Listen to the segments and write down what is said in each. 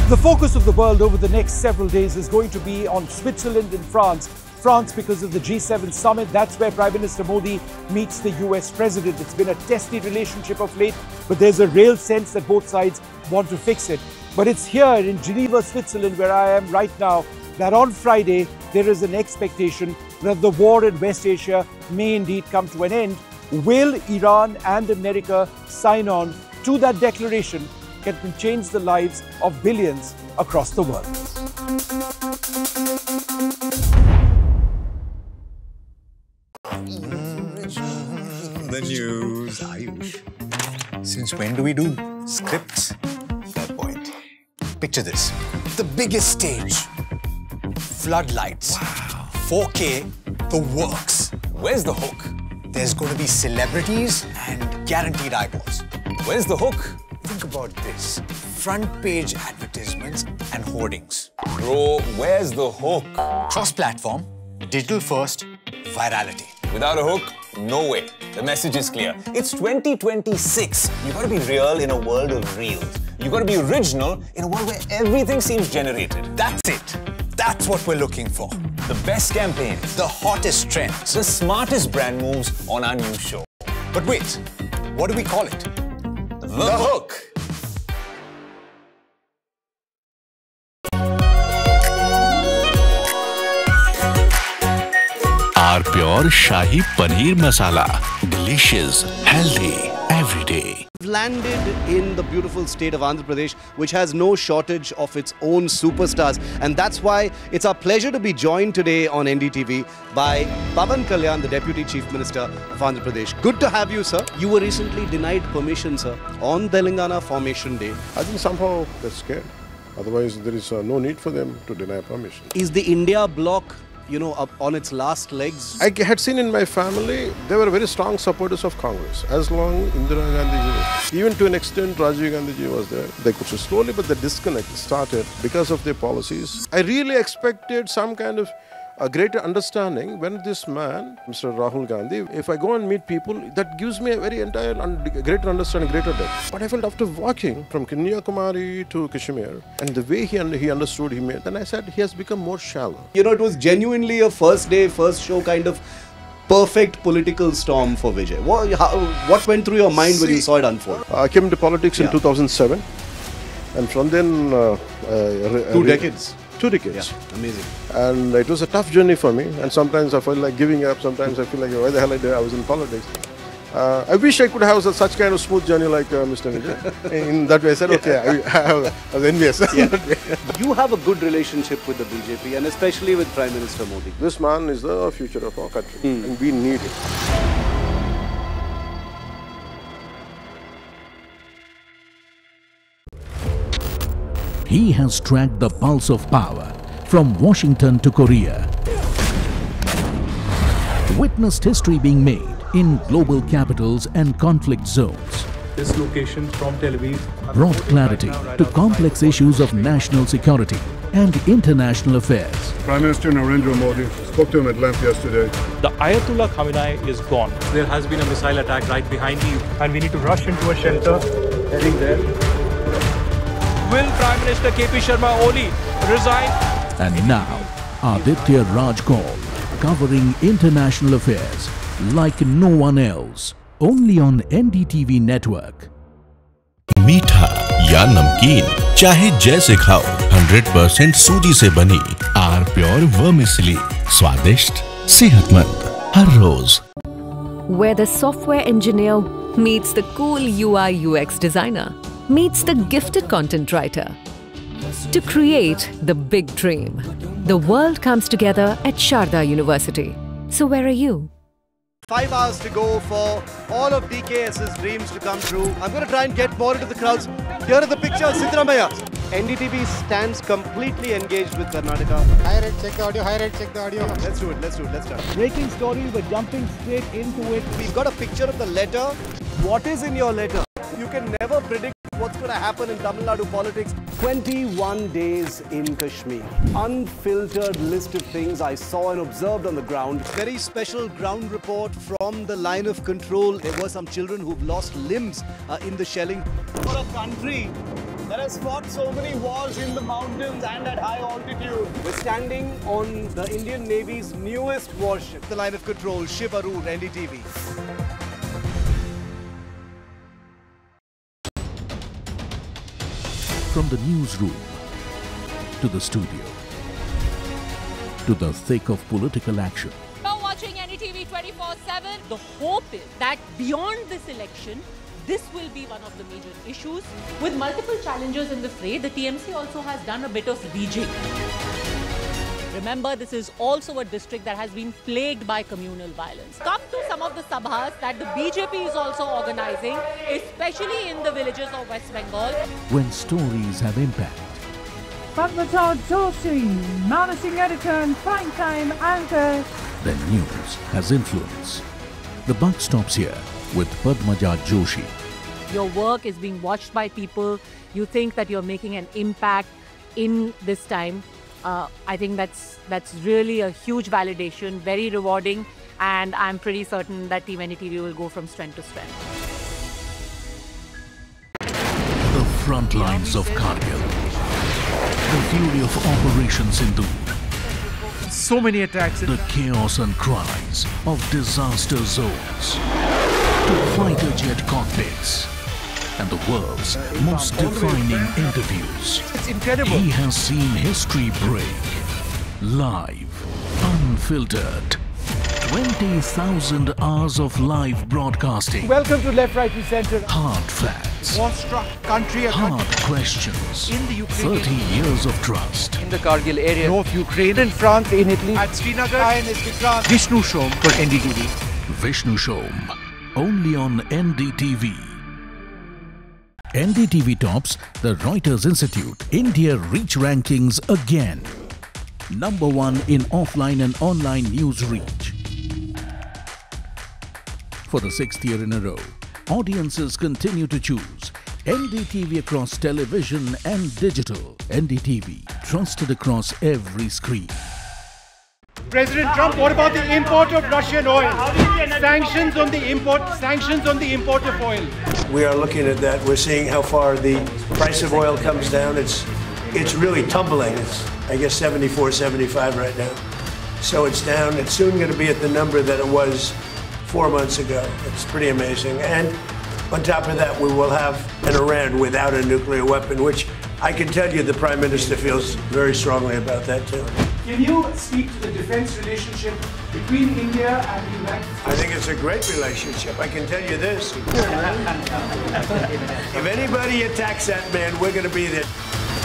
The focus of the world over the next several days is going to be on Switzerland and France. France because of the G7 summit. That's where Prime Minister Modi meets the US President. It's been a testy relationship of late, but there's a real sense that both sides want to fix it. But it's here in Geneva, Switzerland, where I am right now, that on Friday there is an expectation that the war in West Asia may indeed come to an end. Will Iran and America sign on to that declaration that can change the lives of billions across the world? The news, Ayush. Since when do we do scripts? Fair point. Picture this. The biggest stage. Floodlights. Wow. 4K. The works. Where's the hook? There's going to be celebrities and guaranteed eyeballs. Where's the hook? Think about this. Front page advertisements and hoardings. Bro, where's the hook? Cross-platform, digital first, virality. Without a hook, no way. The message is clear. It's 2026. You gotta be real in a world of reels. You gotta be original in a world where everything seems generated. That's it. That's what we're looking for. The best campaigns. The hottest trends. The smartest brand moves on our new show. But wait, what do we call it? The hook. Our Pure Shahi Paneer Masala. Delicious, healthy, every day. Landed in the beautiful state of Andhra Pradesh, which has no shortage of its own superstars. And that's why it's our pleasure to be joined today on NDTV by Pawan Kalyan, the Deputy Chief Minister of Andhra Pradesh. Good to have you, sir. You were recently denied permission, sir, on Telangana Formation Day. I think somehow they're scared. Otherwise, there is no need for them to deny permission. Is the India bloc, you know, up on its last legs? I had seen in my family, they were very strong supporters of Congress. As long Indira Gandhi, even to an extent Rajiv Gandhi was there. They could slowly, but the disconnect started because of their policies. I really expected some kind of a greater understanding when this man, Mr. Rahul Gandhi, if I go and meet people, that gives me a very entire greater understanding, greater depth. But I felt after walking from Kanyakumari to Kashmir and the way he understood, then I said he has become more shallow. You know, it was genuinely a first day, first show kind of perfect political storm for Vijay. What went through your mind when you saw it unfold? I came into politics in 2007 and from then... 2 decades. 2 decades. Yeah, amazing. And it was a tough journey for me. And sometimes I felt like giving up. Sometimes I feel like, why the hell I was in politics. I wish I could have such kind of smooth journey like Mr. Vijay. In that way, I said, okay, I was envious. Yeah. You have a good relationship with the BJP and especially with Prime Minister Modi. This man is the future of our country and we need it. He has tracked the pulse of power from Washington to Korea. Witnessed history being made in global capitals and conflict zones. This location from Tel Aviv Brought clarity to complex issues of national security and international affairs. Prime Minister Narendra Modi spoke to him at length yesterday. The Ayatollah Khamenei is gone. There has been a missile attack right behind you and we need to rush into a shelter heading there. Will Prime Minister KP Sharma Oli resign? And now, Aditya Raj Kaul, covering international affairs like no one else, only on NDTV network. मीठा या नमकीन चाहे जैसे खाओ 100% सूजी से बनी are pure vermicelli स्वादिष्ट सेहतमंद हर रोज. Where the software engineer meets the cool UI UX designer, meets the gifted content writer. To create the big dream, the world comes together at Sharda University. So where are you? 5 hours to go for all of DKS's dreams to come true. I'm going to try and get more into the crowds. Here are the pictures, Siddaramaiah. NDTV stands completely engaged with Karnataka. High rate, check the audio, high rate, check the audio. Let's do it, let's start. Breaking story, we're jumping straight into it. We've got a picture of the letter. What is in your letter? You can never predict what's going to happen in Tamil Nadu politics. 21 days in Kashmir. Unfiltered list of things I saw and observed on the ground. Very special ground report from the line of control. There were some children who've lost limbs in the shelling. For a country that has fought so many wars in the mountains and at high altitude. We're standing on the Indian Navy's newest warship, the line of control, Shiv Arur, NDTV. From the newsroom to the studio to the thick of political action. You're watching NDTV 24/7. The hope is that beyond this election, this will be one of the major issues. With multiple challengers in the fray, the TMC also has done a bit of rejigging. Remember, this is also a district that has been plagued by communal violence. Come to some of the sabhas that the BJP is also organizing, especially in the villages of West Bengal. When stories have impact. Padmaja Joshi, managing editor and prime-time anchor. Then news has influence. The buck stops here with Padmaja Joshi. Your work is being watched by people. You think that you're making an impact in this time. I think that's really a huge validation, very rewarding, and I'm pretty certain that Team NDTV will go from strength to strength. The front lines of Kargil. The fury of Operation Sindhu. So many attacks. The chaos and cries of disaster zones. To fighter jet cockpits. And the world's most defining interviews. It's incredible. He has seen history break. Live. Unfiltered. 20,000 hours of live broadcasting. Welcome to Left, Right and Centre. Hard facts. War-struck country. Hard questions. In the Ukraine. 30 years of trust. In the Kargil area. North Ukraine. In France. In Italy. At Srinagar. INS Vikrant. Vishnu Shom for NDTV. Vishnu Shom. Only on NDTV. NDTV tops the Reuters Institute India Reach Rankings again. #1 in offline and online news reach. For the 6th year in a row, audiences continue to choose NDTV across television and digital. NDTV, trusted across every screen. President Trump, what about the import of Russian oil? Sanctions on the import of oil. We are looking at that. We're seeing how far the price of oil comes down. It's really tumbling. It's, I guess, 74, 75 right now. So it's down. It's soon going to be at the number that it was 4 months ago. It's pretty amazing. And on top of that, we will have an Iran without a nuclear weapon, which I can tell you the Prime Minister feels very strongly about that too. Can you speak to the defense relationship between India and the United States? I think it's a great relationship. I can tell you this. If anybody attacks that man, we're going to be there.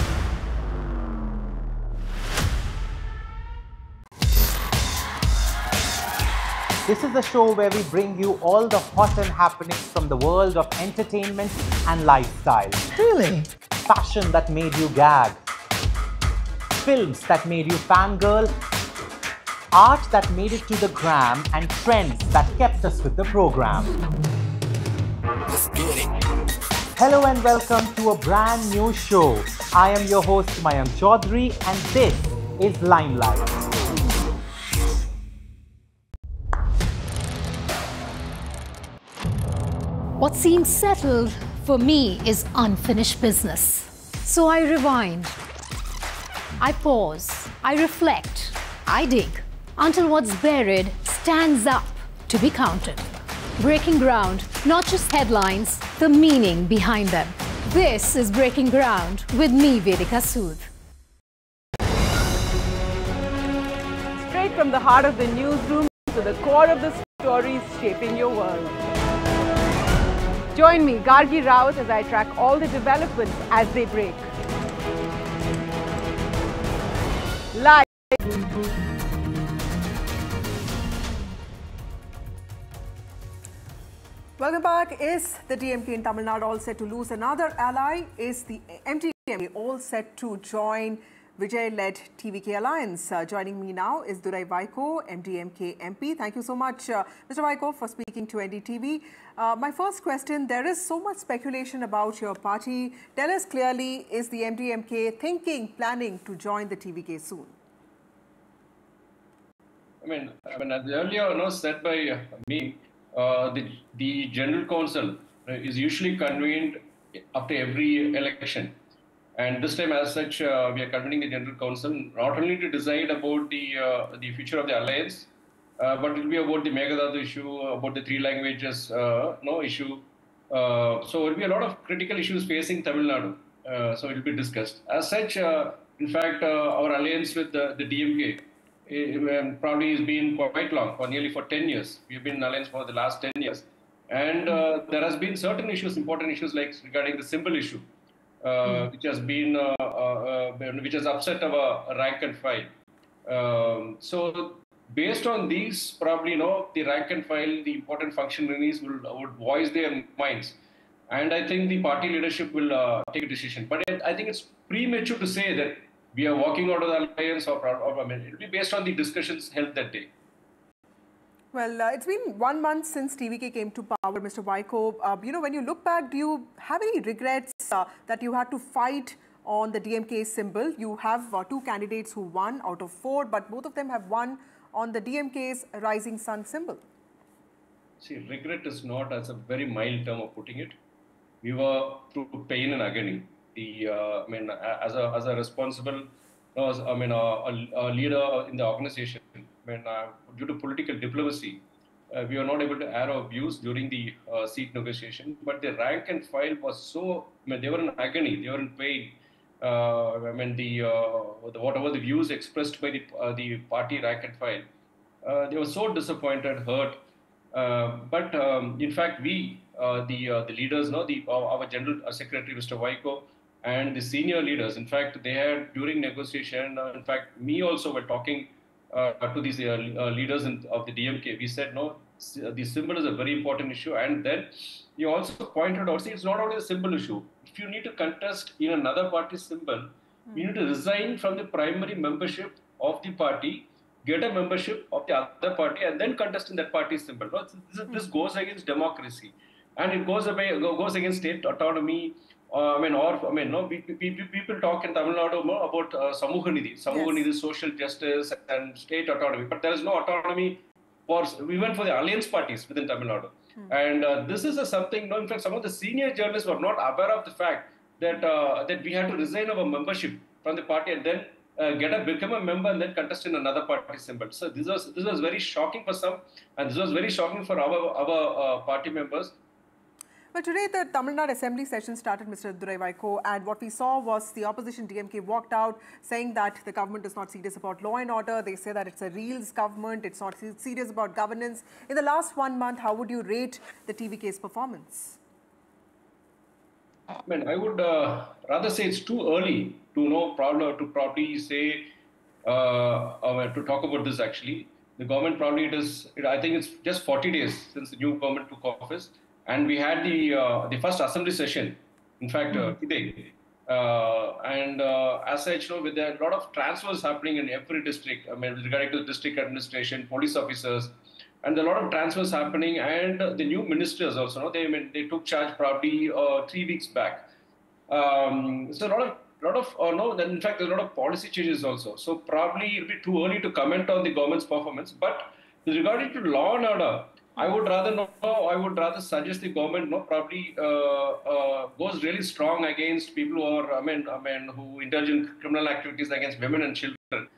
This is the show where we bring you all the hot and happenings from the world of entertainment and lifestyle. Really? Fashion that made you gag. Films that made you fangirl. Art that made it to the gram, and trends that kept us with the program. Hello and welcome to a brand new show. I am your host Mayank Chaudhary and this is Limelight. What seems settled for me is unfinished business. So I rewind, I pause, I reflect, I dig until what's buried stands up to be counted. Breaking ground, not just headlines, the meaning behind them. This is Breaking Ground with me, Vedika Sood. Straight from the heart of the newsroom to the core of the stories shaping your world. Join me, Gargi Raut, as I track all the developments as they break. Live. Welcome back. Is the DMK in Tamil Nadu all set to lose another ally? Is the MDMK all set to join Vijay-led TVK Alliance? Joining me now is Durai Vaiko, MDMK MP. Thank you so much, Mr. Vaiko, for speaking to NDTV. My first question, there is so much speculation about your party. Tell us clearly, is the MDMK planning to join the TVK soon? I mean, as earlier said by me, the General Council is usually convened after every election. And this time, as such, we are convening the General Council not only to decide about the future of the alliance, but it will be about the Meghalaya issue, about the 3 languages issue. So it will be a lot of critical issues facing Tamil Nadu. So it will be discussed. As such, in fact, our alliance with the DMK probably has been quite long, for nearly 10 years. We've been in alliance for the last 10 years. And there has been certain issues, important issues like regarding the symbol issue, which has been, which has upset our rank and file. So based on these, probably, the rank and file, the important functionaries would voice their minds. And I think the party leadership will take a decision. But I think it's premature to say that we are walking out of the alliance or I mean, it will be based on the discussions held that day. Well, it's been 1 month since TVK came to power, Mr. Vaiko. When you look back, do you have any regrets that you had to fight on the DMK symbol? You have 2 candidates who won out of 4, but both of them have won on the DMK's rising sun symbol. See, regret is not as a very mild term of putting it. We were through pain and agony. As a responsible, a leader in the organization, due to political diplomacy, we were not able to air our views during the seat negotiation. But the rank and file was so, they were in agony, they were in pain. Whatever the views expressed by the party rank and file, they were so disappointed, hurt. But in fact, we, the leaders, our General Secretary, Mr. Vaiko, and the senior leaders, in fact, they had during negotiation, in fact, me also were talking to these leaders of the DMK. We said, no, the symbol is a very important issue. And then you also pointed out, see, it's not only a symbol issue. If you need to contest in another party symbol, you need to resign from the primary membership of the party, get a membership of the other party, and then contest in that party symbol. This goes against democracy, and it goes against state autonomy. People talk in Tamil Nadu about Samuha Nidhi, social justice and state autonomy, but there is no autonomy even for the alliance parties within Tamil Nadu. And this is something, in fact, some of the senior journalists were not aware of the fact that that we had to resign our membership from the party and then become a member and then contest in another party symbol. So this was very shocking for some, and this was very shocking for our party members. Well, today the Tamil Nadu Assembly session started, Mr. Durai Vaiko, and what we saw was the opposition DMK walked out saying that the government is not serious about law and order. They say that it's a reals government, it's not serious about governance. In the last 1 month, how would you rate the TVK's performance? I would rather say it's too early to probably say, to talk about this actually. The government probably I think it's just 40 days since the new government took office. And we had the first assembly session, in fact, today. As such, with a lot of transfers happening in every district, regarding to district administration, police officers, and a lot of transfers happening, and the new ministers also, they took charge probably 3 weeks back. So a lot of in fact, there's a lot of policy changes also. So probably it'll be too early to comment on the government's performance. But regarding to law and order, I would rather suggest the government probably goes really strong against people who are who indulge in criminal activities against women and children.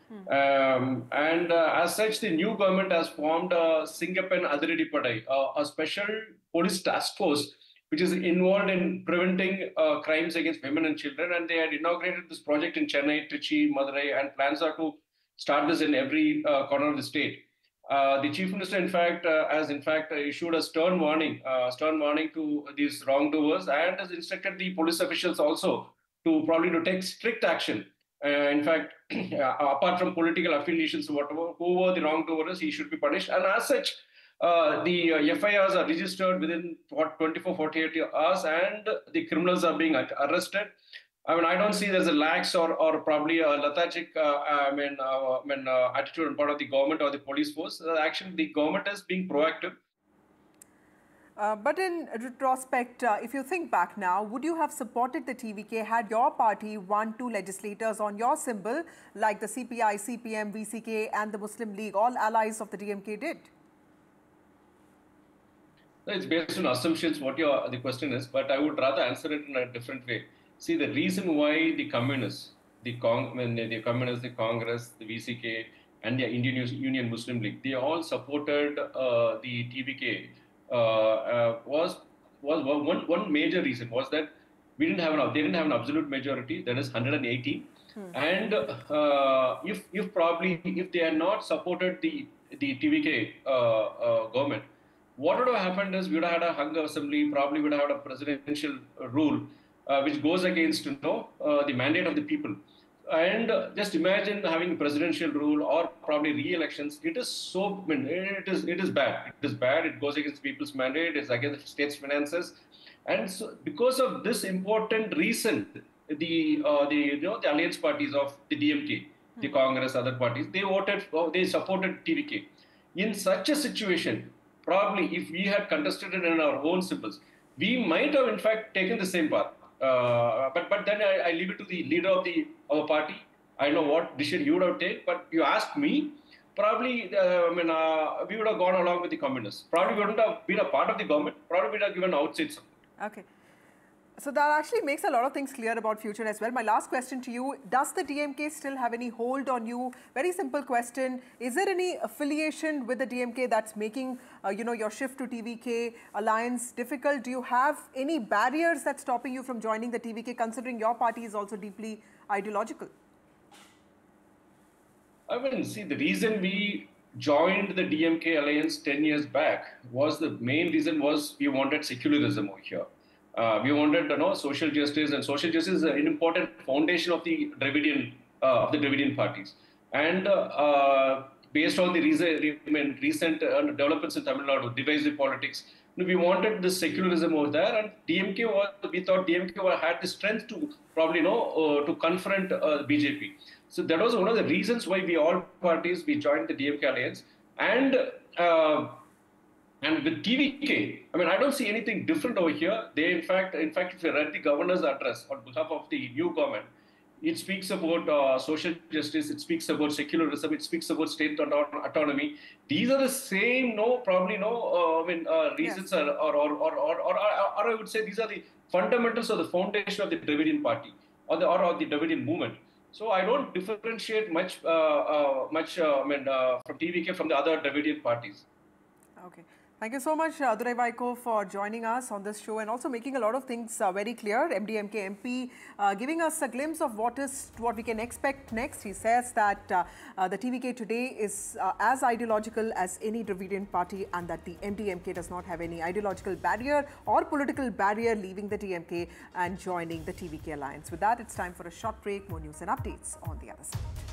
As such, the new government has formed Singapen Adiradi Padai, a special police task force which is involved in preventing crimes against women and children. And they had inaugurated this project in Chennai, Trichy, Madurai, and plans are to start this in every corner of the state. The Chief Minister, in fact, has issued a stern warning to these wrongdoers, and has instructed the police officials also to take strict action. In fact, apart from political affiliations, who were the wrongdoers, he should be punished. And as such, the FIRs are registered within 24-48 hours, and the criminals are being arrested. I don't see there's a lax or probably a lethargic attitude on part of the government or the police force. Actually, the government is being proactive. But in retrospect, if you think back now, would you have supported the TVK had your party won 2 legislators on your symbol, like the CPI, CPM, VCK and the Muslim League, all allies of the DMK did? It's based on assumptions what the question is, but I would rather answer it in a different way. See, the reason why the communists, the Congress, the VCK, and the Indian Union Muslim League, they all supported the TVK. Was one major reason was that they didn't have an absolute majority, that is 180. And if they had not supported the TVK government, what would have happened is we would have had a hung assembly, probably would have had a presidential rule, which goes against the mandate of the people. And just imagine having presidential rule or probably re-elections. It is so, it is bad. It is bad. It goes against people's mandate. It's against the state's finances. And so, because of this important reason, the alliance parties of the DMK, the Congress, other parties, they supported TVK. In such a situation, probably if we had contested it in our own symbols, we might have in fact taken the same path. But then I leave it to the leader of our party. I know what decision he would have taken, but you asked me, probably, we would have gone along with the communists. Probably we wouldn't have been a part of the government. Probably we would have given outside support. Okay. So that actually makes a lot of things clear about future as well. My last question to you, does the DMK still have any hold on you? Very simple question. Is there any affiliation with the DMK that's making, your shift to TVK alliance difficult? Do you have any barriers that's stopping you from joining the TVK, considering your party is also deeply ideological? See, the reason we joined the DMK alliance 10 years back was the main reason was we wanted secularism over here. We wanted social justice, and social justice is an important foundation of the Dravidian parties. And based on the recent developments in Tamil Nadu, divisive politics, we wanted this secularism over there, and we thought DMK had the strength to probably to confront BJP. So that was one of the reasons why we joined the DMK alliance. And with TVK, I don't see anything different over here. They, in fact, if you read the governor's address on behalf of the new government, it speaks about social justice, it speaks about secularism, it speaks about state autonomy. These are the same, reasons, or I would say these are the fundamentals or the foundation of the Dravidian party or the Dravidian movement. So I don't differentiate much from TVK from the other Dravidian parties. Okay. Thank you so much, Durai Vaiko, for joining us on this show and also making a lot of things very clear. MDMK MP giving us a glimpse of what we can expect next. He says that the TVK today is as ideological as any Dravidian party, and that the MDMK does not have any ideological barrier or political barrier leaving the DMK and joining the TVK alliance. With that, it's time for a short break. More news and updates on the other side.